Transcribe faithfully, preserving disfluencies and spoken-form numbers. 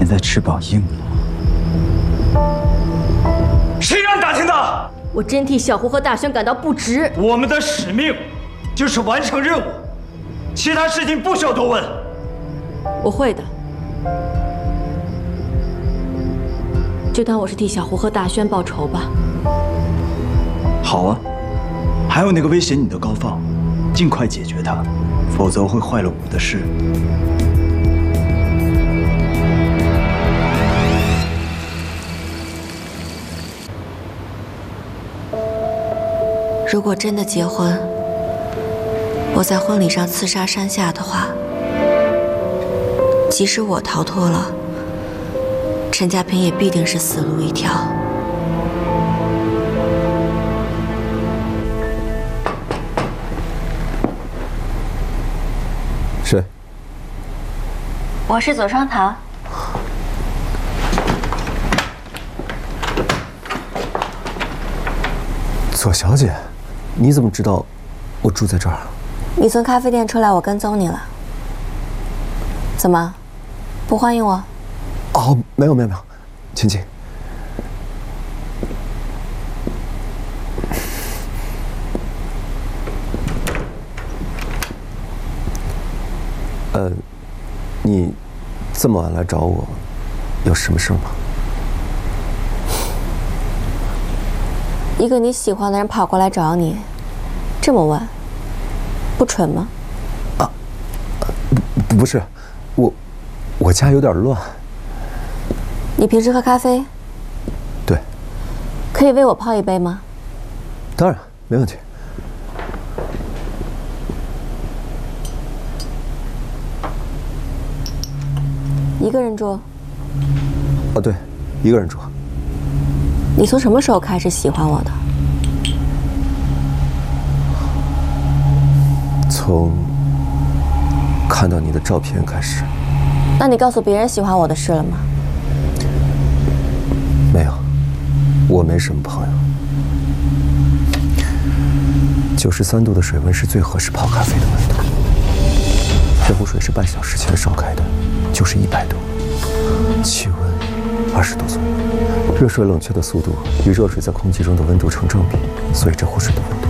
现在翅膀硬了。谁让你打听的？ 我真替小胡和大轩感到不值。 我们的使命就是完成任务，其他事情不需要多问。 我会的。就当我是替小胡和大轩报仇吧。 好啊，还有那个威胁你的高放，尽快解决他，否则会坏了我们的事。 如果真的结婚，我在婚礼上刺杀山下的话，即使我逃脱了，陈家平也必定是死路一条。 谁？ 我是左双桃。 左小姐，你怎么知道我住在这儿？ 你从咖啡店出来，我跟踪你了。怎么，不欢迎我？ 哦，没有没有没有，请进。呃，你这么晚来找我，有什么事吗？ 一个你喜欢的人跑过来找你，这么晚，不蠢吗？ 啊，不不是，我我家有点乱。 你平时喝咖啡？ 对。 可以为我泡一杯吗？ 当然，没问题。 一个人住？ 哦，对，一个人住。 你从什么时候开始喜欢我的？ 从看到你的照片开始。 那你告诉别人喜欢我的事了吗？ 没有，我没什么朋友。九十三度的水温是最合适泡咖啡的温度。这壶水是半小时前烧开的，就是一百度，气温二十度左右。热水冷却的速度与热水在空气中的温度成正比，所以这壶水的温度